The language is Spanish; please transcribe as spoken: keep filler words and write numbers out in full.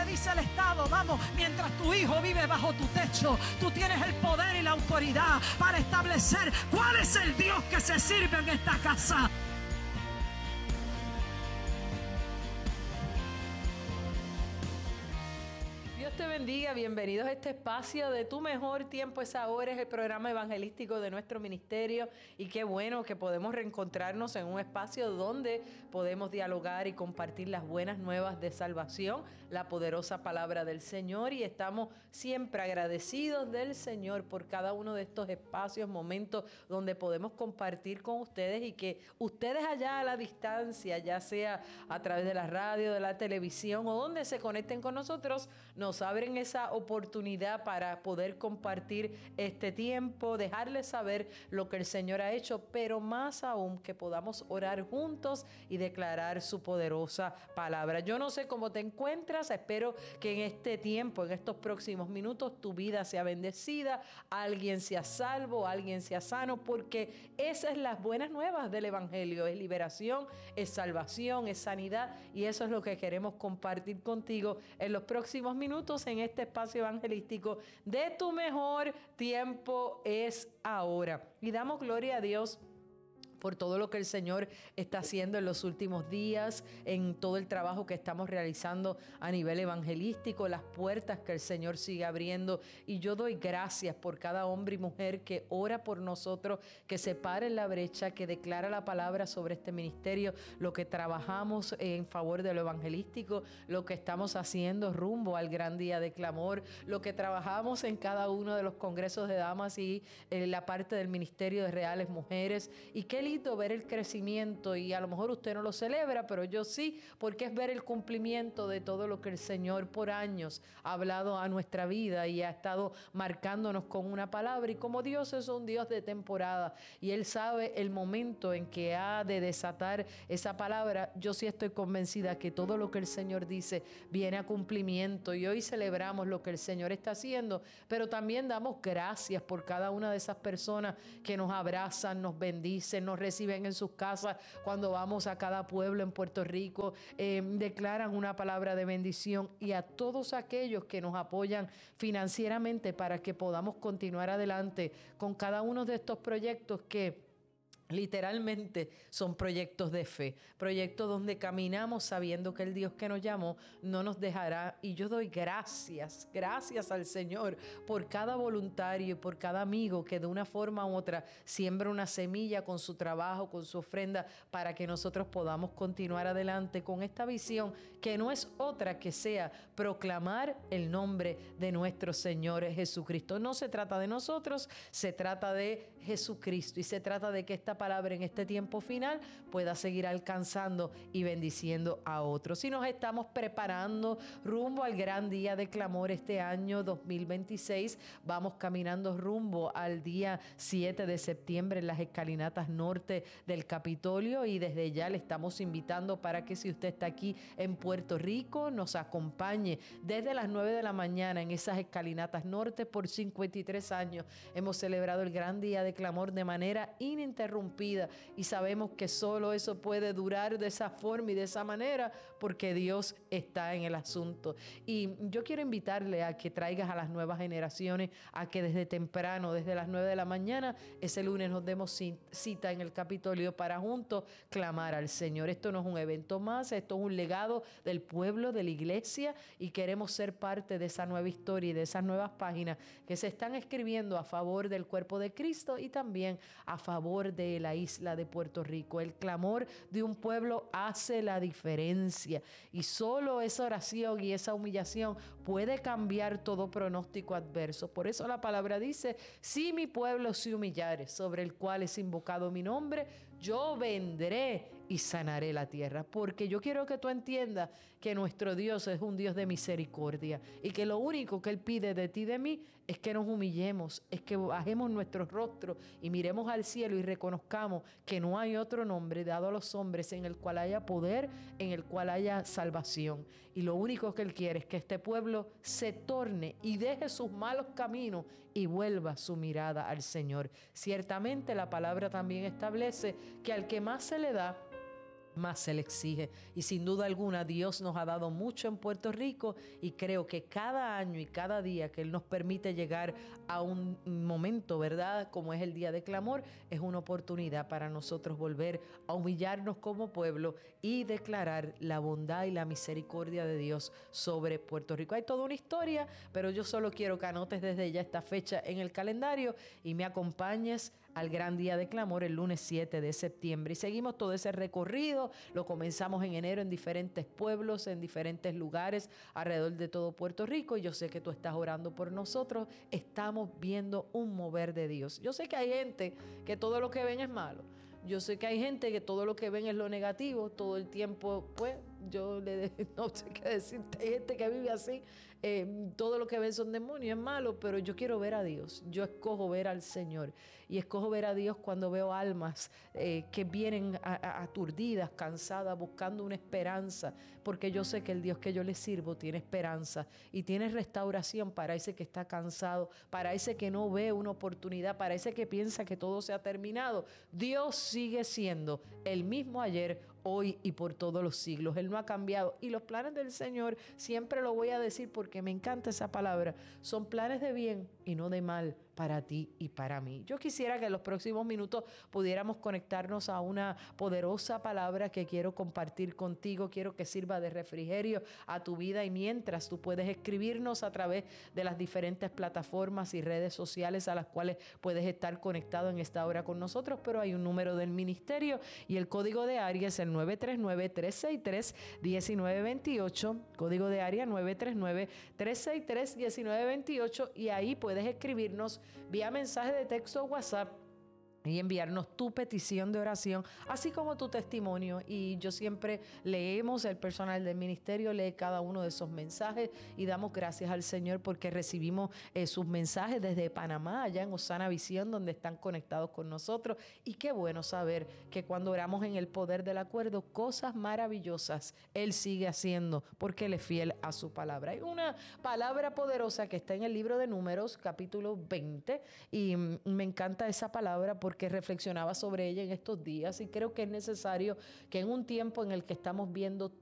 dice el Estado. Vamos, mientras tu hijo vive bajo tu techo, tú tienes el poder y la autoridad para establecer cuál es el Dios que se sirve en esta casa. Te bendiga, bienvenidos a este espacio de Tu Mejor Tiempo es Ahora, es el programa evangelístico de nuestro ministerio y qué bueno que podemos reencontrarnos en un espacio donde podemos dialogar y compartir las buenas nuevas de salvación, la poderosa palabra del Señor, y estamos siempre agradecidos del Señor por cada uno de estos espacios, momentos donde podemos compartir con ustedes y que ustedes allá a la distancia, ya sea a través de la radio, de la televisión o donde se conecten con nosotros, nos abren esa oportunidad para poder compartir este tiempo, dejarles saber lo que el Señor ha hecho, pero más aún que podamos orar juntos y declarar su poderosa palabra. Yo no sé cómo te encuentras, espero que en este tiempo, en estos próximos minutos, tu vida sea bendecida, alguien sea salvo, alguien sea sano, porque esas son las buenas nuevas del Evangelio, es liberación, es salvación, es sanidad, y eso es lo que queremos compartir contigo en los próximos minutos en este espacio evangelístico de Tu Mejor Tiempo es Ahora. Y damos gloria a Dios por todo lo que el Señor está haciendo en los últimos días, en todo el trabajo que estamos realizando a nivel evangelístico, las puertas que el Señor sigue abriendo. Y yo doy gracias por cada hombre y mujer que ora por nosotros, que se para en la brecha, que declara la palabra sobre este ministerio, lo que trabajamos en favor de lo evangelístico, lo que estamos haciendo rumbo al gran día de clamor, lo que trabajamos en cada uno de los congresos de damas y en la parte del ministerio de reales mujeres. Y qué ver el crecimiento, y a lo mejor usted no lo celebra, pero yo sí, porque es ver el cumplimiento de todo lo que el Señor por años ha hablado a nuestra vida y ha estado marcándonos con una palabra. Y como Dios es un Dios de temporada y Él sabe el momento en que ha de desatar esa palabra, yo sí estoy convencida que todo lo que el Señor dice viene a cumplimiento, y hoy celebramos lo que el Señor está haciendo, pero también damos gracias por cada una de esas personas que nos abrazan, nos bendicen, nos reciben en sus casas cuando vamos a cada pueblo en Puerto Rico, eh, declaran una palabra de bendición, y a todos aquellos que nos apoyan financieramente para que podamos continuar adelante con cada uno de estos proyectos que literalmente son proyectos de fe, proyectos donde caminamos sabiendo que el Dios que nos llamó no nos dejará. Y yo doy gracias, gracias al Señor por cada voluntario y por cada amigo que de una forma u otra siembra una semilla con su trabajo, con su ofrenda, para que nosotros podamos continuar adelante con esta visión que no es otra que sea proclamar el nombre de nuestro Señor Jesucristo. No se trata de nosotros, se trata de Jesucristo, y se trata de que esta palabra en este tiempo final pueda seguir alcanzando y bendiciendo a otros. Y nos estamos preparando rumbo al gran día de clamor este año dos mil veintiséis. Vamos caminando rumbo al día siete de septiembre en las escalinatas norte del Capitolio, y desde ya le estamos invitando para que, si usted está aquí en Puerto Rico, nos acompañe desde las nueve de la mañana en esas escalinatas norte. Por cincuenta y tres años hemos celebrado el gran día de clamor de manera ininterrumpida, y sabemos que solo eso puede durar de esa forma y de esa manera porque Dios está en el asunto. Y yo quiero invitarle a que traigas a las nuevas generaciones a que desde temprano, desde las nueve de la mañana, ese lunes nos demos cita en el Capitolio para juntos clamar al Señor. Esto no es un evento más, esto es un legado del pueblo, de la iglesia, y queremos ser parte de esa nueva historia y de esas nuevas páginas que se están escribiendo a favor del cuerpo de Cristo y también a favor de la isla de Puerto Rico. El clamor de un pueblo hace la diferencia, y solo esa oración y esa humillación puede cambiar todo pronóstico adverso. Por eso la palabra dice: si mi pueblo se humillare, sobre el cual es invocado mi nombre, yo vendré y sanaré la tierra. Porque yo quiero que tú entiendas que nuestro Dios es un Dios de misericordia, y que lo único que Él pide de ti y de mí es que nos humillemos, es que bajemos nuestros rostros y miremos al cielo y reconozcamos que no hay otro nombre dado a los hombres en el cual haya poder, en el cual haya salvación. Y lo único que Él quiere es que este pueblo se torne y deje sus malos caminos y vuelva su mirada al Señor. Ciertamente la palabra también establece que al que más se le da, más se le exige. Y sin duda alguna Dios nos ha dado mucho en Puerto Rico y creo que cada año y cada día que Él nos permite llegar a un momento, ¿verdad?, como es el día de clamor, es una oportunidad para nosotros volver a humillarnos como pueblo y declarar la bondad y la misericordia de Dios sobre Puerto Rico. Hay toda una historia, pero yo solo quiero que anotes desde ya esta fecha en el calendario y me acompañes al gran día de clamor el lunes siete de septiembre. Y seguimos todo ese recorrido, lo comenzamos en enero en diferentes pueblos, en diferentes lugares alrededor de todo Puerto Rico. Y yo sé que tú estás orando por nosotros, estamos viendo un mover de Dios. Yo sé que hay gente que todo lo que ven es malo. Yo sé que hay gente que todo lo que ven es lo negativo, todo el tiempo, pues, yo le no sé qué decirte, hay gente que vive así, eh, todo lo que ven son demonios, es malo, pero yo quiero ver a Dios, yo escojo ver al Señor y escojo ver a Dios cuando veo almas eh, que vienen a, a, aturdidas, cansadas, buscando una esperanza, porque yo sé que el Dios que yo le sirvo tiene esperanza y tiene restauración para ese que está cansado, para ese que no ve una oportunidad, para ese que piensa que todo se ha terminado. Dios sigue siendo el mismo ayer, hoy y por todos los siglos. Él no ha cambiado. Y los planes del Señor, siempre lo voy a decir porque me encanta esa palabra, son planes de bien y no de mal para ti y para mí. Yo quisiera que en los próximos minutos pudiéramos conectarnos a una poderosa palabra que quiero compartir contigo. Quiero que sirva de refrigerio a tu vida y mientras tú puedes escribirnos a través de las diferentes plataformas y redes sociales a las cuales puedes estar conectado en esta hora con nosotros, pero hay un número del ministerio y el código de área es el nueve tres nueve, tres seis tres, uno nueve dos ocho, código de área nueve tres nueve, tres seis tres, uno nueve dos ocho y ahí puedes escribirnos vía mensaje de texto o WhatsApp y enviarnos tu petición de oración, así como tu testimonio. Y yo siempre leemos, el personal del ministerio lee cada uno de esos mensajes y damos gracias al Señor porque recibimos eh, sus mensajes desde Panamá, allá en Osana Visión, donde están conectados con nosotros. Y qué bueno saber que cuando oramos en el poder del acuerdo, cosas maravillosas Él sigue haciendo porque Él es fiel a su palabra. Hay una palabra poderosa que está en el libro de Números, capítulo veinte, y mm, me encanta esa palabra porque que reflexionaba sobre ella en estos días y creo que es necesario que en un tiempo en el que estamos viendo